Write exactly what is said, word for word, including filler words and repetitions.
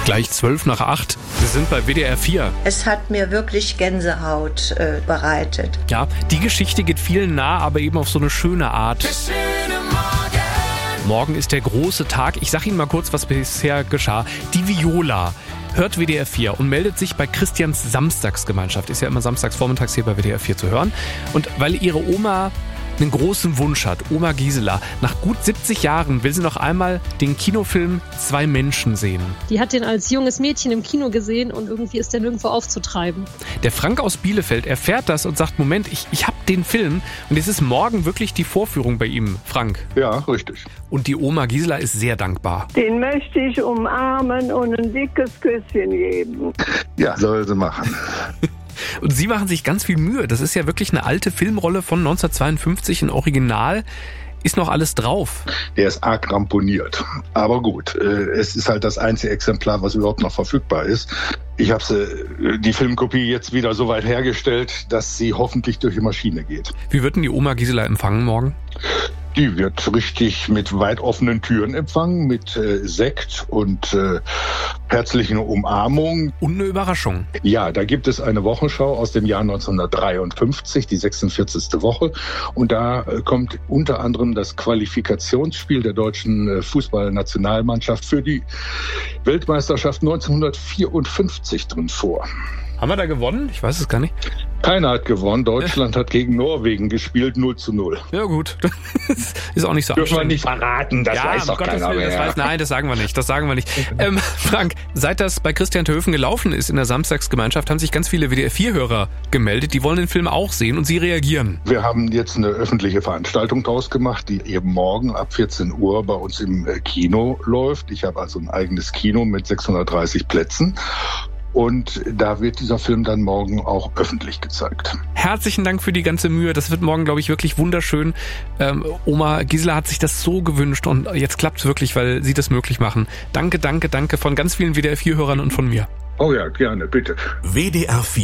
Gleich zwölf nach acht. Wir sind bei W D R vier. Es hat mir wirklich Gänsehaut äh, bereitet. Ja, die Geschichte geht vielen nah, aber eben auf so eine schöne Art. Morgen ist der große Tag. Ich sag Ihnen mal kurz, was bisher geschah. Die Viola hört W D R vier und meldet sich bei Christians Samstagsgemeinschaft. Ist ja immer samstags vormittags hier bei W D R vier zu hören. Und weil ihre Oma einen großen Wunsch hat, Oma Gisela, nach gut siebzig Jahren will sie noch einmal den Kinofilm Zwei Menschen sehen. Die hat den als junges Mädchen im Kino gesehen und irgendwie ist der nirgendwo aufzutreiben. Der Frank aus Bielefeld erfährt das und sagt, Moment, ich, ich habe den Film und es ist morgen wirklich die Vorführung bei ihm, Frank. Ja, richtig. Und die Oma Gisela ist sehr dankbar. Den möchte ich umarmen und ein dickes Küsschen geben. Ja, soll sie machen. Und Sie machen sich ganz viel Mühe. Das ist ja wirklich eine alte Filmrolle von neunzehnhundertzweiundfünfzig, ein Original. Ist noch alles drauf? Der ist arg ramponiert. Aber gut, es ist halt das einzige Exemplar, was überhaupt noch verfügbar ist. Ich habe die Filmkopie jetzt wieder so weit hergestellt, dass sie hoffentlich durch die Maschine geht. Wie wird denn die Oma Gisela empfangen morgen? Die wird richtig mit weit offenen Türen empfangen, mit äh, Sekt und äh, herzlichen Umarmungen. Und eine Überraschung. Ja, da gibt es eine Wochenschau aus dem Jahr neunzehnhundertdreiundfünfzig, die sechsundvierzigste Woche. Und da äh, kommt unter anderem das Qualifikationsspiel der deutschen äh, Fußballnationalmannschaft für die Weltmeisterschaft neunzehnhundertvierundfünfzig drin vor. Haben wir da gewonnen? Ich weiß es gar nicht. Keiner hat gewonnen. Deutschland hat gegen Norwegen gespielt, null zu null. Ja gut, das ist auch nicht so Dürfen wir anstrengend. nicht verraten, das ja, weiß doch Gottes keiner Willen, mehr. das weiß, nein, das sagen wir nicht, das sagen wir nicht. ähm, Frank, seit das bei Christian Terhoeven gelaufen ist in der Samstagsgemeinschaft, haben sich ganz viele W D R vier Hörer gemeldet, die wollen den Film auch sehen und Sie reagieren. Wir haben jetzt eine öffentliche Veranstaltung draus gemacht, die eben morgen ab vierzehn Uhr bei uns im Kino läuft. Ich habe also ein eigenes Kino mit sechshundertdreißig Plätzen. Und da wird dieser Film dann morgen auch öffentlich gezeigt. Herzlichen Dank für die ganze Mühe. Das wird morgen, glaube ich, wirklich wunderschön. Ähm, Oma Gisela hat sich das so gewünscht und jetzt klappt es wirklich, weil Sie das möglich machen. Danke, danke, danke von ganz vielen W D R vier Hörern und von mir. Oh ja, gerne, bitte. W D R vier